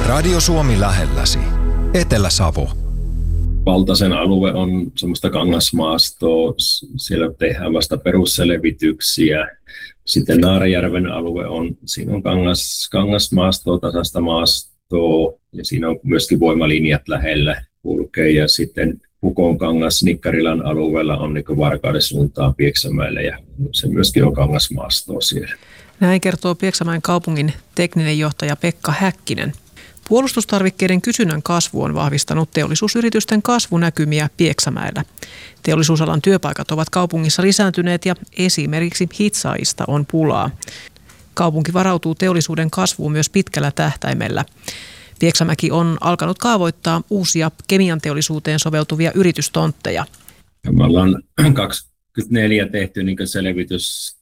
Radio Suomi lähelläsi. Etelä-Savo. Valtasen alue on semmoista kangasmaastoa, siellä tehdään vasta perusselvityksiä. Sitten Naarijärven alue siinä on kangasmaastoa, tasaista maastoa ja siinä on myöskin voimalinjat lähellä kulkee. Ja sitten Pukonkangas Nikkarilan alueella on niin Varkauden suuntaan Pieksämäelle ja se myöskin on kangasmaastoa siellä. Näin kertoo Pieksämäen kaupungin tekninen johtaja Pekka Häkkinen. Puolustustarvikkeiden kysynnän kasvu on vahvistanut teollisuusyritysten kasvunäkymiä Pieksämäellä. Teollisuusalan työpaikat ovat kaupungissa lisääntyneet ja esimerkiksi hitsaajista on pulaa. Kaupunki varautuu teollisuuden kasvuun myös pitkällä tähtäimellä. Pieksämäki on alkanut kaavoittaa uusia kemian teollisuuteen soveltuvia yritystontteja. Me ollaan 24 tehty selvitys